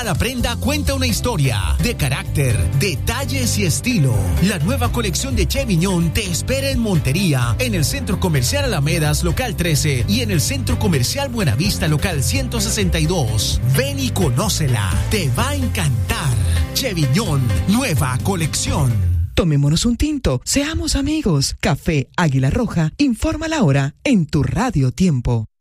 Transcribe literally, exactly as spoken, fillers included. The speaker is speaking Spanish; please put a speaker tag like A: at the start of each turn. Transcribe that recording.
A: Cada prenda cuenta una historia de carácter, detalles y estilo. La nueva colección de Cheviñón te espera en Montería, en el Centro Comercial Alamedas, local trece, y en el Centro Comercial Buenavista, local ciento sesenta y dos. Ven y conócela, te va a encantar. Cheviñón, nueva colección.
B: Tomémonos un tinto, seamos amigos. Café Águila Roja, informa la hora en tu Radio Tiempo.